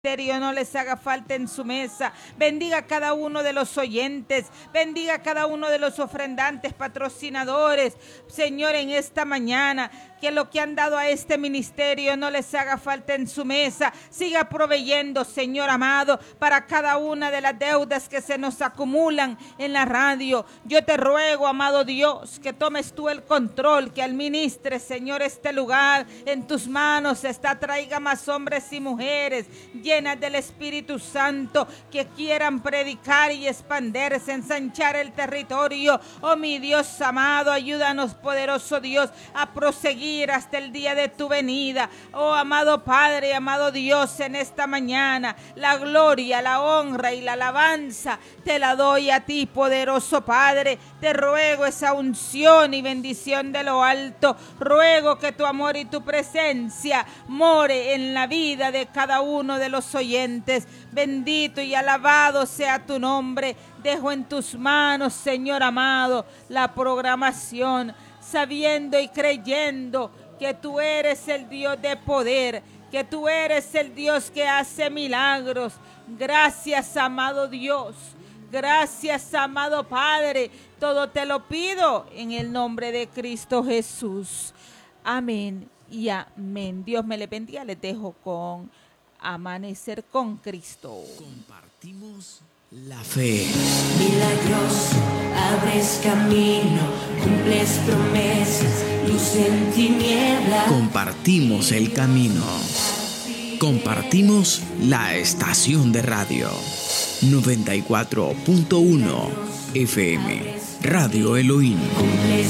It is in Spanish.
no les haga falta en su mesa. Bendiga a cada uno de los oyentes, bendiga a cada uno de los ofrendantes, patrocinadores, Señor, en esta mañana, que lo que han dado a este ministerio no les haga falta en su mesa. Siga proveyendo, Señor amado, para cada una de las deudas que se nos acumulan en la radio. Yo te ruego, amado Dios, que tomes tú el control, que administres, Señor, este lugar en tus manos está. Traiga más hombres y mujeres llenas del Espíritu Santo, que quieran predicar y expandirse, ensanchar el territorio. Oh mi Dios amado, ayúdanos, poderoso Dios, a proseguir hasta el día de tu venida. Oh amado Padre, amado Dios, en esta mañana la gloria, la honra y la alabanza te la doy a ti, poderoso Padre. Te ruego esa unción y bendición de lo alto. Ruego que tu amor y tu presencia more en la vida de cada uno de los oyentes. Bendito y alabado sea tu nombre. Dejo en tus manos, Señor amado, la programación, sabiendo y creyendo que tú eres el Dios de poder, que tú eres el Dios que hace milagros. Gracias, amado Dios. Gracias, amado Padre. Todo te lo pido en el nombre de Cristo Jesús. Amén y amén. Dios me le bendiga. Les dejo con Amanecer con Cristo. Compartimos la fe. Milagroso, abres camino, cumples promesas, luz en tinieblas. Compartimos el camino. Compartimos la estación de radio 94.1 FM Radio Elohim. Cumples